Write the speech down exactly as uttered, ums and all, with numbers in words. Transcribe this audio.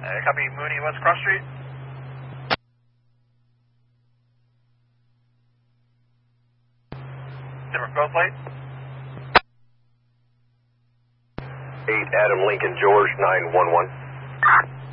Uh, copy, Mooney, West Cross Street. Different code plate. eight Adam Lincoln George nine one one.